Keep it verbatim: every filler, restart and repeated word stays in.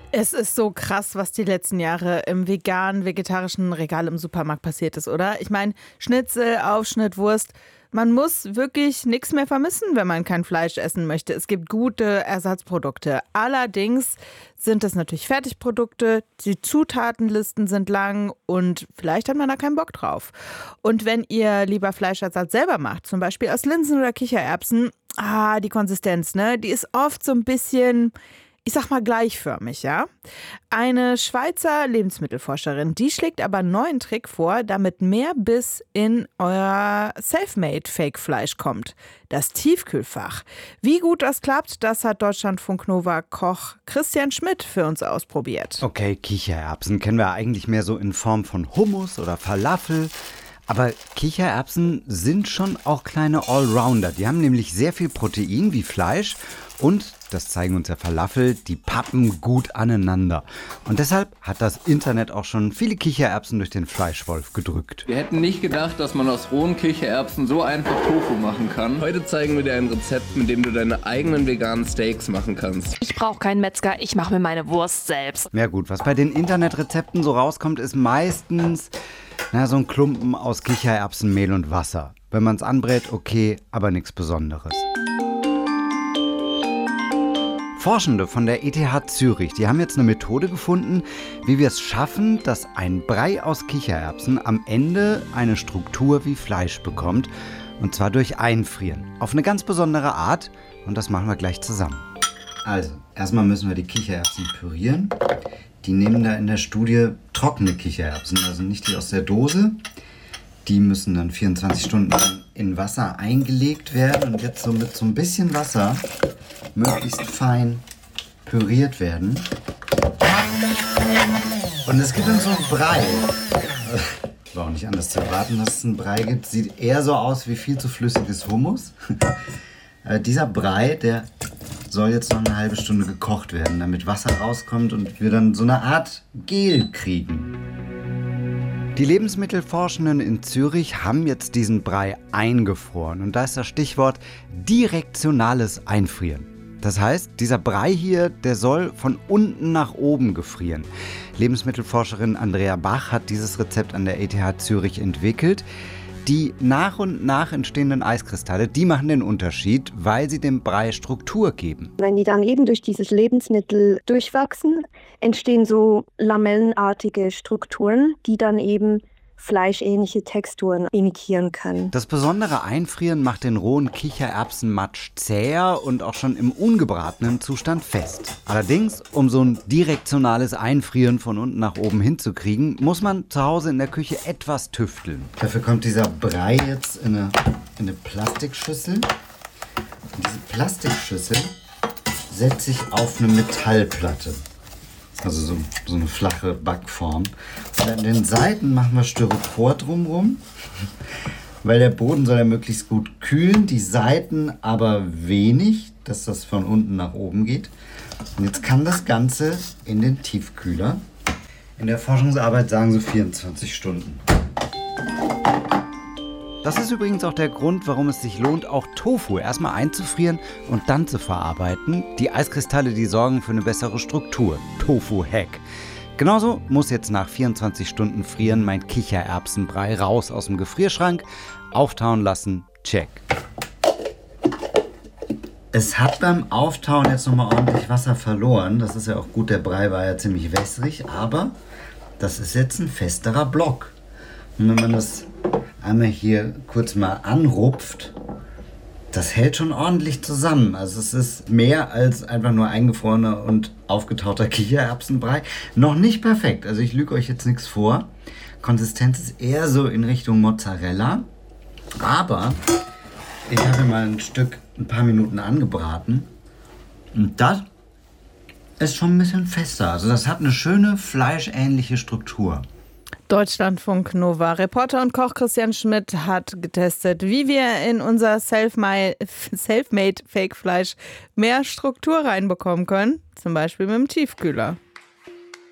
Es ist so krass, was die letzten Jahre im veganen, vegetarischen Regal im Supermarkt passiert ist, oder? Ich meine, Schnitzel, Aufschnitt, Wurst. Man muss wirklich nichts mehr vermissen, wenn man kein Fleisch essen möchte. Es gibt gute Ersatzprodukte. Allerdings sind es natürlich Fertigprodukte, die Zutatenlisten sind lang und vielleicht hat man da keinen Bock drauf. Und wenn ihr lieber Fleischersatz selber macht, zum Beispiel aus Linsen oder Kichererbsen, ah, die Konsistenz, ne, die ist oft so ein bisschen, ich sag mal, gleichförmig, ja. Eine Schweizer Lebensmittelforscherin, die schlägt aber einen neuen Trick vor, damit mehr Biss in euer Selfmade-Fake-Fleisch kommt. Das Tiefkühlfach. Wie gut das klappt, das hat Deutschlandfunk-Nova-Koch Christian Schmidt für uns ausprobiert. Okay, Kichererbsen kennen wir eigentlich mehr so in Form von Hummus oder Falafel. Aber Kichererbsen sind schon auch kleine Allrounder. Die haben nämlich sehr viel Protein wie Fleisch und, das zeigen uns ja Falafel, die pappen gut aneinander. Und deshalb hat das Internet auch schon viele Kichererbsen durch den Fleischwolf gedrückt. Wir hätten nicht gedacht, dass man aus rohen Kichererbsen so einfach Tofu machen kann. Heute zeigen wir dir ein Rezept, mit dem du deine eigenen veganen Steaks machen kannst. Ich brauche keinen Metzger, ich mache mir meine Wurst selbst. Ja gut, was bei den Internetrezepten so rauskommt, ist meistens na, so ein Klumpen aus Kichererbsenmehl und Wasser. Wenn man es anbrät, okay, aber nichts Besonderes. Forschende von der E T H Zürich, die haben jetzt eine Methode gefunden, wie wir es schaffen, dass ein Brei aus Kichererbsen am Ende eine Struktur wie Fleisch bekommt. Und zwar durch Einfrieren. Auf eine ganz besondere Art. Und das machen wir gleich zusammen. Also, erstmal müssen wir die Kichererbsen pürieren. Die nehmen da in der Studie trockene Kichererbsen, also nicht die aus der Dose. Die müssen dann vierundzwanzig Stunden in Wasser eingelegt werden und jetzt so mit so ein bisschen Wasser möglichst fein püriert werden. Und es gibt dann so einen Brei. War auch nicht anders zu erwarten, dass es einen Brei gibt. Sieht eher so aus wie viel zu flüssiges Hummus. äh, dieser Brei, der soll jetzt noch eine halbe Stunde gekocht werden, damit Wasser rauskommt und wir dann so eine Art Gel kriegen. Die Lebensmittelforschenden in Zürich haben jetzt diesen Brei eingefroren. Und da ist das Stichwort direktionales Einfrieren. Das heißt, dieser Brei hier, der soll von unten nach oben gefrieren. Lebensmittelforscherin Andrea Bach hat dieses Rezept an der E T H Zürich entwickelt. Die nach und nach entstehenden Eiskristalle, die machen den Unterschied, weil sie dem Brei Struktur geben. Wenn die dann eben durch dieses Lebensmittel durchwachsen, entstehen so lamellenartige Strukturen, die dann eben fleischähnliche Texturen imitieren können. Das besondere Einfrieren macht den rohen Kichererbsenmatsch zäher und auch schon im ungebratenen Zustand fest. Allerdings, um so ein direktionales Einfrieren von unten nach oben hinzukriegen, muss man zu Hause in der Küche etwas tüfteln. Dafür kommt dieser Brei jetzt in eine, in eine Plastikschüssel. Und diese Plastikschüssel setze ich auf eine Metallplatte. Also so, so eine flache Backform. Und an den Seiten machen wir Styropor drumherum, weil der Boden soll ja möglichst gut kühlen, die Seiten aber wenig, dass das von unten nach oben geht. Und jetzt kann das Ganze in den Tiefkühler. In der Forschungsarbeit sagen sie vierundzwanzig Stunden. Das ist übrigens auch der Grund, warum es sich lohnt, auch Tofu erstmal einzufrieren und dann zu verarbeiten. Die Eiskristalle, die sorgen für eine bessere Struktur. Tofu-Hack. Genauso muss jetzt nach vierundzwanzig Stunden Frieren mein Kichererbsenbrei raus aus dem Gefrierschrank, auftauen lassen, check. Es hat beim Auftauen jetzt nochmal ordentlich Wasser verloren. Das ist ja auch gut, der Brei war ja ziemlich wässrig, aber das ist jetzt ein festerer Block. Und wenn man das einmal hier kurz mal anrupft, das hält schon ordentlich zusammen. Also es ist mehr als einfach nur eingefrorener und aufgetauchter Kichererbsenbrei. Noch nicht perfekt, also ich lüge euch jetzt nichts vor. Konsistenz ist eher so in Richtung Mozzarella. Aber ich habe mal ein Stück ein paar Minuten angebraten. Und das ist schon ein bisschen fester. Also das hat eine schöne fleischähnliche Struktur. Deutschlandfunk Nova. Reporter und Koch Christian Schmidt hat getestet, wie wir in unser Selfmade Fake Fleisch mehr Struktur reinbekommen können. Zum Beispiel mit dem Tiefkühler.